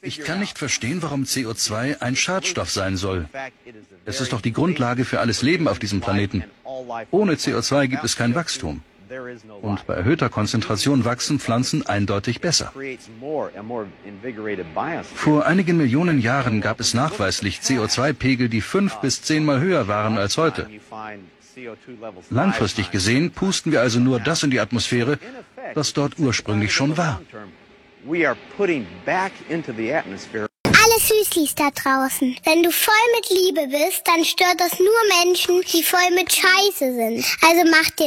Ich kann nicht verstehen, warum CO2 ein Schadstoff sein soll. Es ist doch die Grundlage für alles Leben auf diesem Planeten. Ohne CO2 gibt es kein Wachstum. Und bei erhöhter Konzentration wachsen Pflanzen eindeutig besser. Vor einigen Millionen Jahren gab es nachweislich CO2-Pegel, die 5 bis 10 Mal höher waren als heute. Langfristig gesehen pusten wir also nur das in die Atmosphäre, das dort ursprünglich schon war. Alle Süßlis da draußen. Wenn du voll mit Liebe bist, dann stört das nur Menschen, die voll mit Scheiße sind. Also mach dir